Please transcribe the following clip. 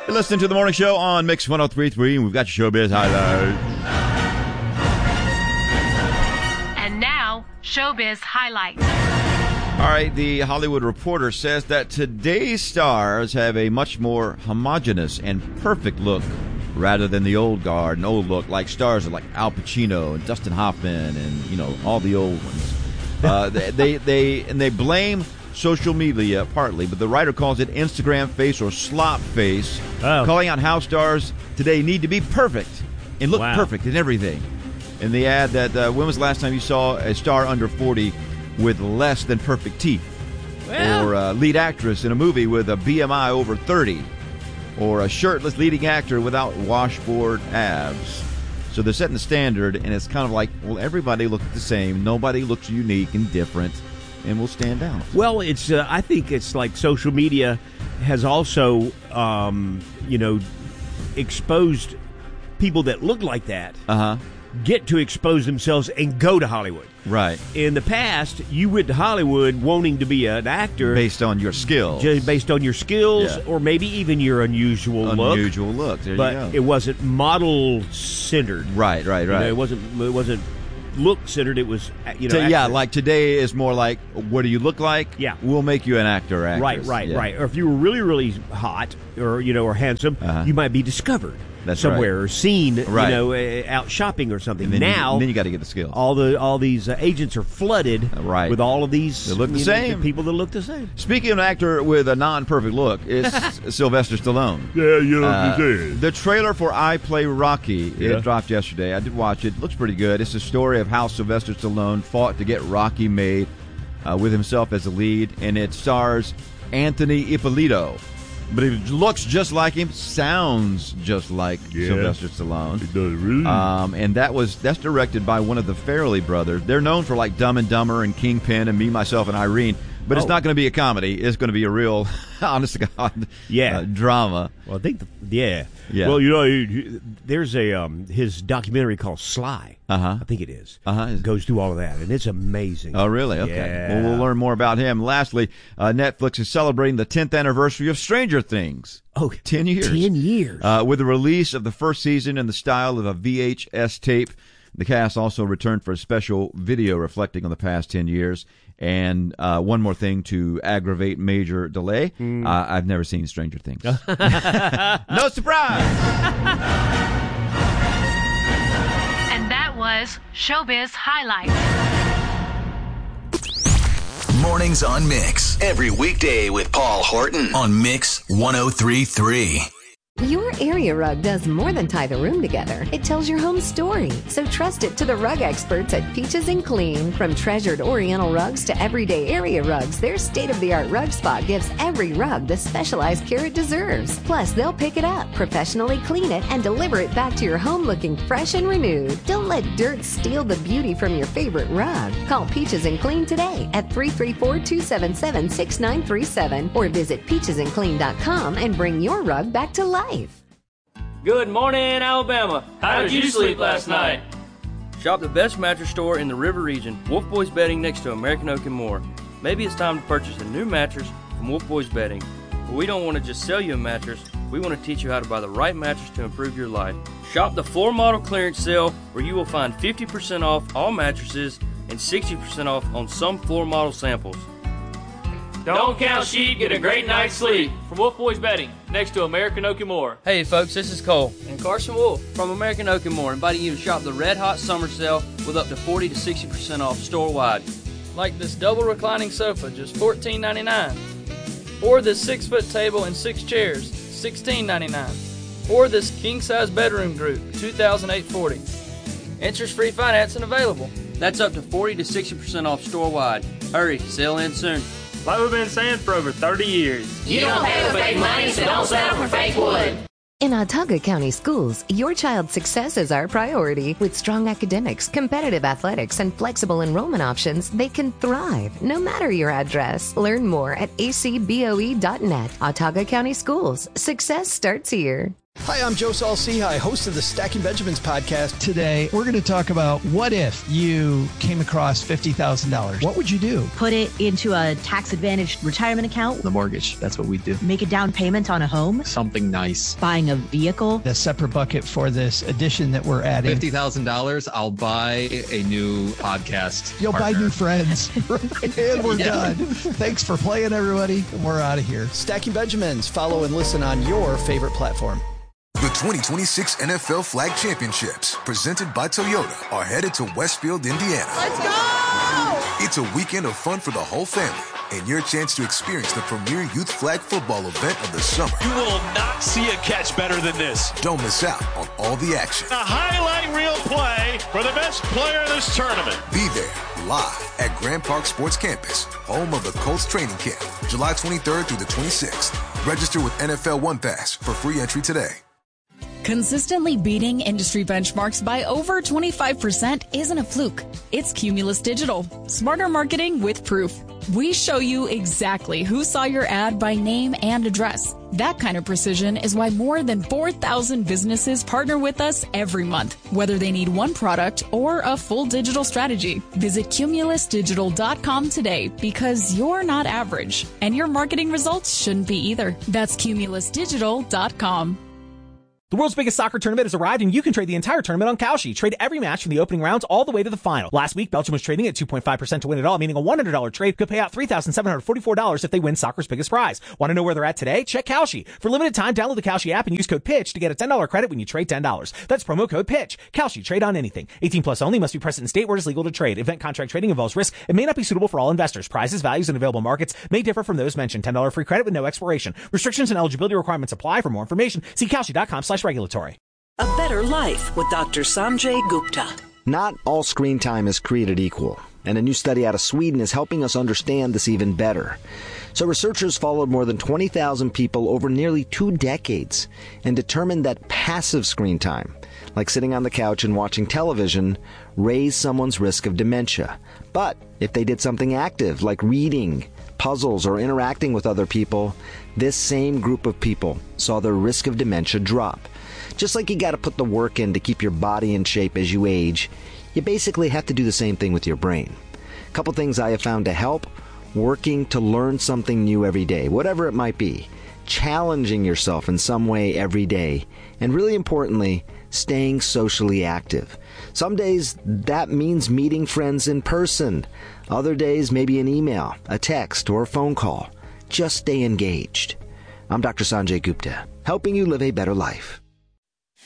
You're listening to the morning show on Mix 103.3, and we've got your showbiz highlights. And now, showbiz highlights. All right, the Hollywood Reporter says that today's stars have a much more homogeneous and perfect look rather than the old guard and old look, like stars like Al Pacino and Dustin Hoffman and, all the old ones. They blame social media partly, but the writer calls it Instagram face or slop face, calling out how stars today need to be perfect and look perfect in everything. And they add that when was the last time you saw a star under 40 with less than perfect teeth? Or a lead actress in a movie with a BMI over 30? Or a shirtless leading actor without washboard abs? So they're setting the standard, and it's kind of like, well, everybody looks the same. Nobody looks unique and different, and will stand out. Well, it's I think it's like social media has also, exposed people that look like that. Get to expose themselves and go to Hollywood. Right. In the past, you went to Hollywood wanting to be an actor. Based on your skills. Just based on your skills, or maybe even your unusual look. Unusual look, there you go. But it wasn't model-centered. Right. It wasn't look-centered, it was, like today is more like, what do you look like? Yeah. We'll make you an actor or actress. Right. Or if you were really, really hot or, or handsome, you might be discovered. That's somewhere right. Or seen, out shopping or something. And then you got to get the skills. All these agents are flooded with all of these they look the same. People that look the same. Speaking of an actor with a non-perfect look, it's Sylvester Stallone. Yeah, you look the same. The trailer for I Play Rocky, it dropped yesterday. I did watch it. Looks pretty good. It's a story of how Sylvester Stallone fought to get Rocky made with himself as the lead, and it stars Anthony Ippolito. But he looks just like him, sounds just like Sylvester Stallone. He does, really? And that's directed by one of the Farrelly brothers. They're known for like Dumb and Dumber and Kingpin and Me, Myself, and Irene. But it's not going to be a comedy. It's going to be a real, honest to God, drama. Well, I think, Well, there's his documentary called Sly. I think it is. It goes through all of that, and it's amazing. Oh, really? Okay. Yeah. Well, we'll learn more about him. Lastly, Netflix is celebrating the 10th anniversary of Stranger Things. Oh, 10 years. 10 years. With the release of the first season in the style of a VHS tape. The cast also returned for a special video reflecting on the past 10 years. And one more thing to aggravate major delay. I've never seen Stranger Things. No surprise! And that was Showbiz Highlights. Mornings on Mix. Every weekday with Paul Horton on Mix 103.3. Your area rug does more than tie the room together. It tells your home story. So trust it to the rug experts at Peaches and Clean. From treasured Oriental rugs to everyday area rugs, their state-of-the-art rug spot gives every rug the specialized care it deserves. Plus, they'll pick it up, professionally clean it, and deliver it back to your home looking fresh and renewed. Don't let dirt steal the beauty from your favorite rug. Call Peaches and Clean today at 334-277-6937 or visit peachesandclean.com and bring your rug back to life. Good morning, Alabama. How did you sleep last night? Shop the best mattress store in the River Region, Wolf Boys Bedding next to American Oak and More. Maybe it's time to purchase a new mattress from Wolf Boys Bedding. But we don't want to just sell you a mattress. We want to teach you how to buy the right mattress to improve your life. Shop the floor model clearance sale where you will find 50% off all mattresses and 60% off on some floor model samples. Don't count sheep, get a great night's sleep. From Wolf Boys Bedding, next to American Oak and More. Hey folks, this is Cole and Carson Wolf from American Oak and More, inviting you to shop the Red Hot Summer Sale with up to 40 to 60% off store-wide. Like this double reclining sofa, just $14.99. Or this 6-foot table and 6 chairs, $16.99. Or this king-size bedroom group, $2,840. Interest-free financing available. That's up to 40 to 60% off store-wide. Hurry, sale ends soon. Like we've been saying for over 30 years. You don't pay with fake money, so don't settle for fake wood. In Autauga County Schools, your child's success is our priority. With strong academics, competitive athletics, and flexible enrollment options, they can thrive no matter your address. Learn more at acboe.net. Autauga County Schools. Success starts here. Hi, I'm Joe Saul-Sehy, host of the Stacking Benjamins podcast. Today, we're going to talk about what if you came across $50,000? What would you do? Put it into a tax-advantaged retirement account. The mortgage, that's what we do. Make a down payment on a home. Something nice. Buying a vehicle. A separate bucket for this addition that we're adding. $50,000, I'll buy a new podcast. You'll buy new friends. And we're done. Thanks for playing, everybody. And we're out of here. Stacking Benjamins. Follow and listen on your favorite platform. The 2026 NFL Flag Championships, presented by Toyota, are headed to Westfield, Indiana. Let's go! It's a weekend of fun for the whole family and your chance to experience the premier youth flag football event of the summer. You will not see a catch better than this. Don't miss out on all the action. A highlight reel play for the best player in this tournament. Be there live at Grand Park Sports Campus, home of the Colts training camp, July 23rd through the 26th. Register with NFL One Pass for free entry today. Consistently beating industry benchmarks by over 25% isn't a fluke. It's Cumulus Digital. Smarter marketing with proof. We show you exactly who saw your ad by name and address. That kind of precision is why more than 4,000 businesses partner with us every month, whether they need one product or a full digital strategy. Visit cumulusdigital.com today because you're not average, and your marketing results shouldn't be either. That's cumulusdigital.com. The world's biggest soccer tournament has arrived, and you can trade the entire tournament on Kalshi. Trade every match from the opening rounds all the way to the final. Last week, Belgium was trading at 2.5% to win it all, meaning a $100 trade could pay out $3,744 if they win soccer's biggest prize. Want to know where they're at today? Check Kalshi. For limited time, download the Kalshi app and use code PITCH to get a $10 credit when you trade $10. That's promo code PITCH. Kalshi. Trade on anything. 18 plus only. Must be present in state where it is legal to trade. Event contract trading involves risk. It may not be suitable for all investors. Prizes, values, and available markets may differ from those mentioned. $10 free credit with no expiration. Restrictions and eligibility requirements apply. For more information, see Kalshi.com/regulatory. A better life with Dr. Sanjay Gupta. Not all screen time is created equal, and a new study out of Sweden is helping us understand this even better. So researchers followed more than 20,000 people over nearly 2 decades and determined that passive screen time, like sitting on the couch and watching television, raised someone's risk of dementia. But if they did something active, like reading, puzzles, or interacting with other people, this same group of people saw their risk of dementia drop. Just like you got to put the work in to keep your body in shape as you age, you basically have to do the same thing with your brain. A couple things I have found to help: working to learn something new every day, whatever it might be, challenging yourself in some way every day, and really importantly, staying socially active. Some days that means meeting friends in person. Other days, maybe an email, a text, or a phone call. Just stay engaged. I'm Dr. Sanjay Gupta, helping you live a better life.